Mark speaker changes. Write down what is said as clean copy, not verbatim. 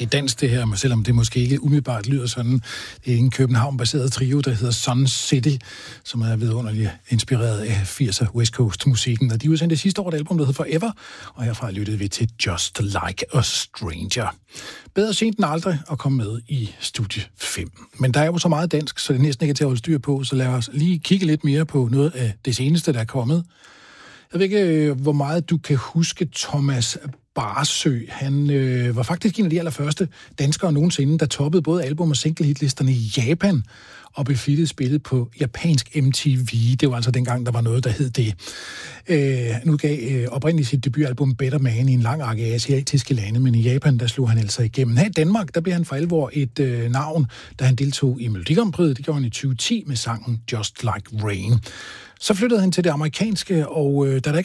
Speaker 1: Det er dansk det her, selvom det måske ikke umiddelbart lyder sådan. Det er en København-baseret trio, der hedder Sun City, som er vidunderligt inspireret af 80'er West Coast-musikken. Og de udsendte sidste år et album, der hedder Forever, og herfra lyttede vi til Just Like a Stranger. Bedre sent end aldrig at komme med i Studie 5. Men der er jo så meget dansk, så det er næsten ikke til at holde styr på, så lad os lige kigge lidt mere på noget af det seneste, der er kommet. Jeg ved ikke, hvor meget du kan huske Thomas Barsø. Han var faktisk en af de allerførste danskere nogensinde, der toppede både album- og single-hitlisterne i Japan og blev flittigt spillet på japansk MTV. Det var altså dengang, der var noget, der hed det. Nu gav oprindeligt sit debutalbum Better Man i en lang række asiatiske lande, men i Japan, der slog han altså igennem. Her i Danmark, der blev han for alvor et navn, da han deltog i Melodi Grand Prix. Det gjorde han i 2010 med sangen Just Like Rain. Så flyttede han til det amerikanske, og da der ikke